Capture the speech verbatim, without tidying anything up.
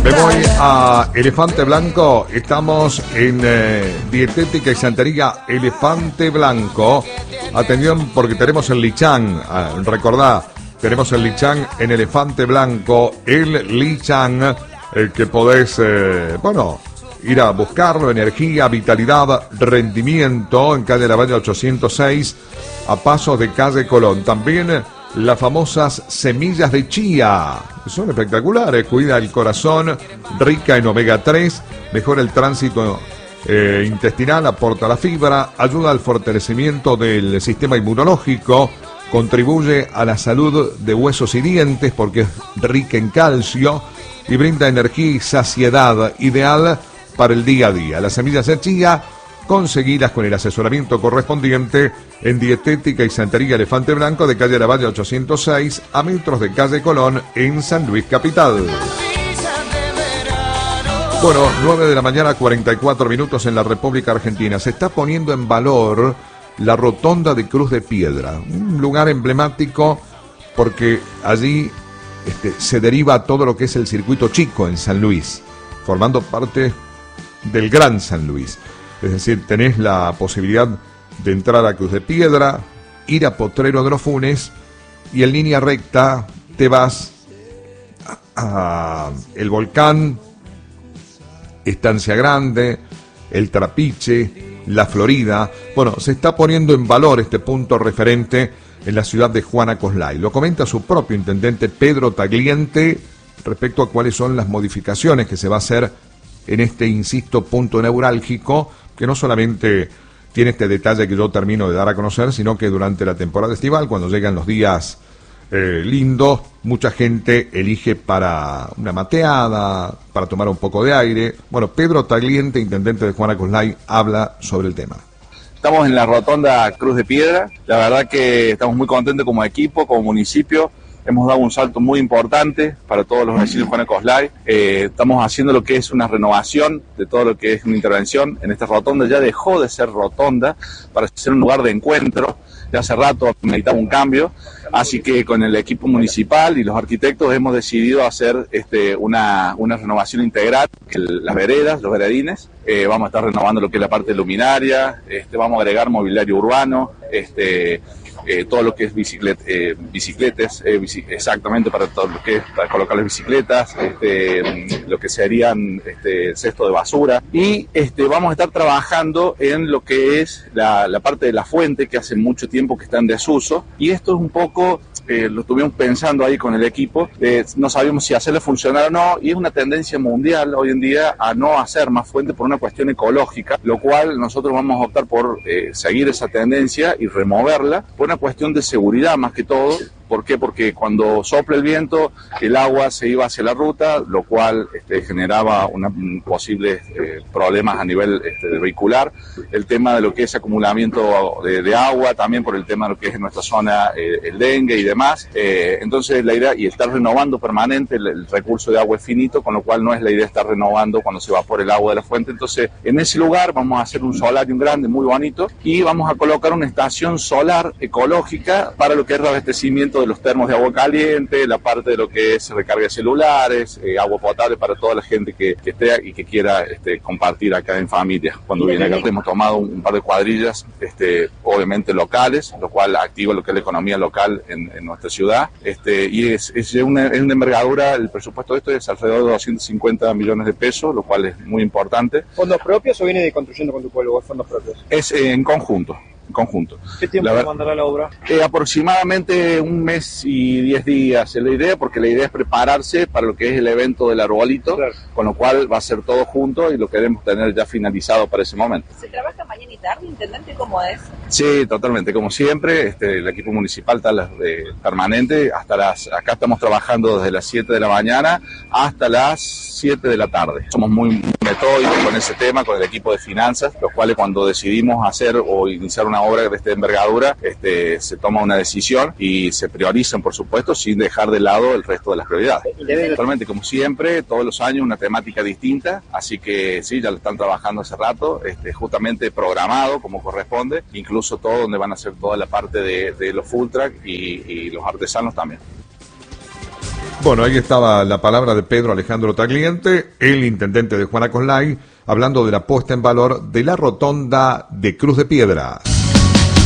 Me voy a Elefante Blanco. Estamos en eh, Dietética y Santería Elefante Blanco. Atención porque tenemos el Lichán. Ah, recordá, tenemos el Lichán en Elefante Blanco. El Lichán, el que podés, eh, bueno, ir a buscarlo. Energía, vitalidad, rendimiento. En calle Lavalle ochocientos seis, a pasos de calle Colón. También las famosas semillas de chía, que son espectaculares, cuida el corazón, rica en omega tres, mejora el tránsito eh, intestinal, aporta la fibra, ayuda al fortalecimiento del sistema inmunológico, contribuye a la salud de huesos y dientes porque es rica en calcio y brinda energía y saciedad, ideal para el día a día. Las semillas de chía, conseguidas con el asesoramiento correspondiente en Dietética y Santería Elefante Blanco de calle Lavalle ochocientos seis, a metros de calle Colón, en San Luis Capital. Bueno, nueve de la mañana, cuarenta y cuatro minutos en la República Argentina. Se está poniendo en valor la Rotonda de Cruz de Piedra, un lugar emblemático porque allí este, se deriva todo lo que es el circuito chico en San Luis, formando parte del Gran San Luis. Es decir, tenés la posibilidad de entrar a Cruz de Piedra, ir a Potrero de los Funes y en línea recta te vas a, a el Volcán, Estancia Grande, el Trapiche, la Florida. Bueno, se está poniendo en valor este punto referente en la ciudad de Juana Coslay. Lo comenta su propio intendente Pedro Tagliente respecto a cuáles son las modificaciones que se va a hacer en este, insisto, punto neurálgico, que no solamente tiene este detalle que yo termino de dar a conocer, sino que durante la temporada estival, cuando llegan los días eh, lindos, mucha gente elige para una mateada, para tomar un poco de aire. Bueno, Pedro Tagliente, intendente de Juana Coslay, habla sobre el tema. Estamos en la Rotonda Cruz de Piedra. La verdad que estamos muy contentos como equipo, como municipio. Hemos dado un salto muy importante para todos los vecinos de Juana Coslay. Eh, estamos haciendo lo que es una renovación de todo lo que es una intervención en esta rotonda. Ya dejó de ser rotonda para ser un lugar de encuentro. Ya hace rato meditaba un cambio. Así que con el equipo municipal y los arquitectos hemos decidido hacer este, una, una renovación integral. Las veredas, los veredines. Eh, vamos a estar renovando lo que es la parte luminaria. Este, vamos a agregar mobiliario urbano. Este... Eh, todo lo que es biciclet, eh, bicicletas, eh, bici, exactamente para todo lo que es para colocar las bicicletas, este, lo que serían este, cesto de basura. Y este, vamos a estar trabajando en lo que es la, la parte de la fuente, que hace mucho tiempo que está en desuso. Y esto es un poco, eh, lo estuvimos pensando ahí con el equipo, eh, no sabíamos si hacerle funcionar o no, y es una tendencia mundial hoy en día a no hacer más fuente por una cuestión ecológica, lo cual nosotros vamos a optar por eh, seguir esa tendencia y removerla por una cuestión de seguridad más que todo. ¿Por qué? Porque cuando sopla el viento, el agua se iba hacia la ruta, lo cual este, generaba una, posibles eh, problemas a nivel este, vehicular. El tema de lo que es acumulamiento de, de agua, también por el tema de lo que es en nuestra zona eh, el dengue y demás. Eh, entonces la idea, y estar renovando permanente, el, el recurso de agua es finito, con lo cual no es la idea estar renovando cuando se evapore el agua de la fuente. Entonces en ese lugar vamos a hacer un solarium grande, muy bonito, y vamos a colocar una estación solar ecológica para lo que es abastecimiento de los termos de agua caliente, la parte de lo que es recarga de celulares, eh, agua potable para toda la gente que, que esté y que quiera este, compartir acá en familia. Cuando viene acá hemos tomado un, un par de cuadrillas, este, obviamente locales, lo cual activa lo que es la economía local en, en nuestra ciudad, este, y es, es, una, es una envergadura. El presupuesto de esto es alrededor de doscientos cincuenta millones de pesos, lo cual es muy importante. ¿Fondos propios o viene de Construyendo con tu Pueblo o fondos propios? Es eh, en conjunto. En conjunto. ¿Qué tiempo va a mandar la obra? Eh, aproximadamente un mes y diez días es la idea, porque la idea es prepararse para lo que es el evento del arbolito, claro, con lo cual va a ser todo junto y lo queremos tener ya finalizado para ese momento. ¿Se trabaja mañana y tarde, intendente? ¿Cómo es? Sí, totalmente, como siempre, este, el equipo municipal está eh, permanente, hasta las, acá estamos trabajando desde las siete de la mañana hasta las siete de la tarde. Somos muy metódicos con ese tema, con el equipo de finanzas, los cuales cuando decidimos hacer o iniciar una obra de esta envergadura, este, se toma una decisión y se priorizan, por supuesto, sin dejar de lado el resto de las prioridades. Actualmente, como siempre, todos los años una temática distinta, así que sí, ya lo están trabajando hace rato, este, justamente programado como corresponde, incluso todo donde van a hacer toda la parte de, de los food truck y, y los artesanos también. Bueno, ahí estaba la palabra de Pedro Alejandro Tagliente, el intendente de Juana Coslay, hablando de la puesta en valor de la rotonda de Cruz de Piedra.